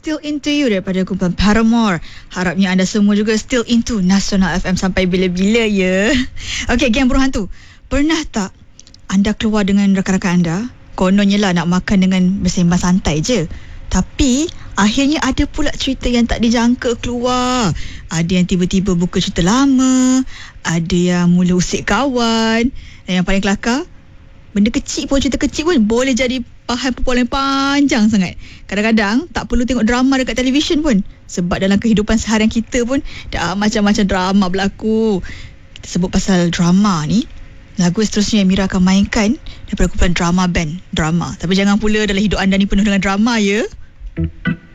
Still Into You daripada kumpulan Paramore. Harapnya anda semua juga still into Nasional FM sampai bila-bila ya. Okey, geng burung hantu. Pernah tak anda keluar dengan rakan-rakan anda? Kononnya lah nak makan dengan bersembang santai je. Tapi akhirnya ada pula cerita yang tak dijangka keluar. Ada yang tiba-tiba buka cerita lama, ada yang mula usik kawan, dan yang paling kelakar, benda kecil pun, cerita kecil pun boleh jadi bahan perbualan panjang sangat. Kadang-kadang tak perlu tengok drama dekat televisyen pun, sebab dalam kehidupan seharian kita pun dah macam-macam drama berlaku. Kita sebut pasal drama ni, lagu seterusnya yang Mira akan mainkan daripada kumpulan drama band Drama. Tapi jangan pula dalam hidup anda ni penuh dengan drama ya.